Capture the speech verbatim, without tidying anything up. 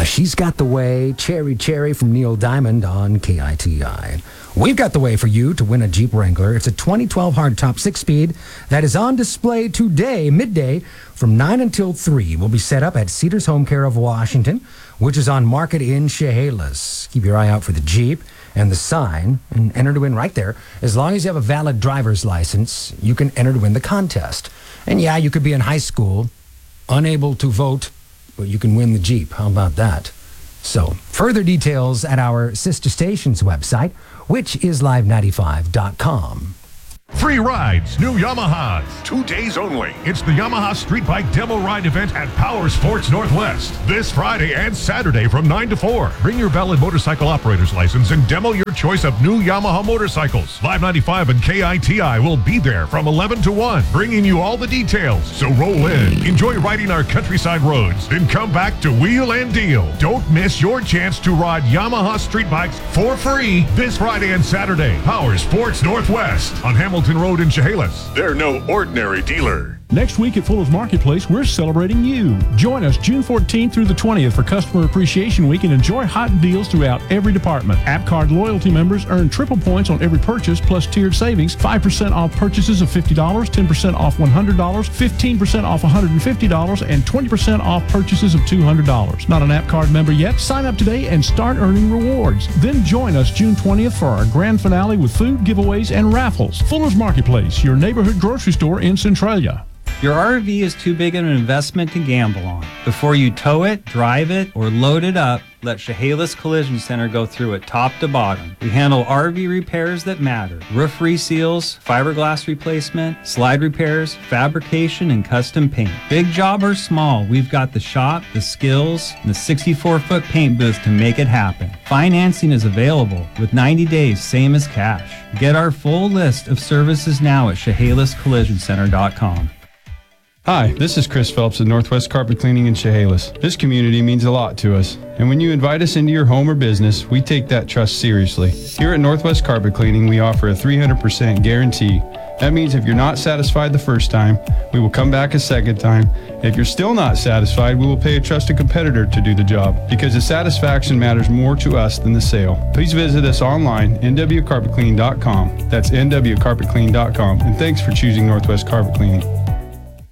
She's Got the Way, Cherry Cherry from Neil Diamond on K I T I. We've got the way for you to win a Jeep Wrangler. It's a twenty twelve hardtop six-speed that is on display today, midday, from nine until three. Will be set up at Cedars Home Care of Washington, which is on Market in Chehalis. Keep your eye out for the Jeep and the sign and enter to win right there. As long as you have a valid driver's license, you can enter to win the contest. And yeah, you could be in high school, unable to vote, but you can win the Jeep. How about that? So, further details at our sister station's website, which is live ninety-five dot com. Free rides, new Yamahas, two days only. It's the Yamaha Street Bike Demo Ride event at Power Sports Northwest this Friday and Saturday from nine to four. Bring your valid motorcycle operator's license and demo your choice of new Yamaha motorcycles. Live ninety-five and K I T I will be there from eleven to one, bringing you all the details. So roll in, enjoy riding our countryside roads, then come back to wheel and deal. Don't miss your chance to ride Yamaha street bikes for free this Friday and Saturday. Power Sports Northwest on Hamilton Road in Chehalis. They're no ordinary dealer. Next week at Fuller's Marketplace, we're celebrating you. Join us June fourteenth through the twentieth for Customer Appreciation Week and enjoy hot deals throughout every department. AppCard loyalty members earn triple points on every purchase plus tiered savings, five percent off purchases of fifty dollars, ten percent off one hundred dollars, fifteen percent off one hundred fifty dollars, and twenty percent off purchases of two hundred dollars. Not an AppCard member yet? Sign up today and start earning rewards. Then join us June twentieth for our grand finale with food, giveaways, and raffles. Fuller's Marketplace, your neighborhood grocery store in Centralia. Your R V is too big an investment to gamble on. Before you tow it, drive it, or load it up, let Chehalis Collision Center go through it top to bottom. We handle R V repairs that matter. Roof reseals, fiberglass replacement, slide repairs, fabrication, and custom paint. Big job or small, we've got the shop, the skills, and the sixty-four foot paint booth to make it happen. Financing is available with ninety days, same as cash. Get our full list of services now at Chehalis Collision Center dot com. Hi, this is Chris Phelps of Northwest Carpet Cleaning in Chehalis. This community means a lot to us, and when you invite us into your home or business, we take that trust seriously. Here at Northwest Carpet Cleaning, we offer a three hundred percent guarantee. That means if you're not satisfied the first time, we will come back a second time. If you're still not satisfied, we will pay a trusted competitor to do the job, because the satisfaction matters more to us than the sale. Please visit us online, N W carpet cleaning dot com. That's N W carpet cleaning dot com, and thanks for choosing Northwest Carpet Cleaning.